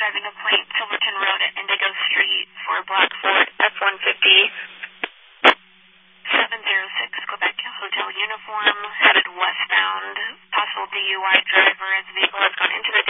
driving a plate, Silverton Road at Indigo Street for Black Ford F-150. 706 Quebec Hotel uniform, headed westbound. Possible DUI driver as the vehicle has gone into the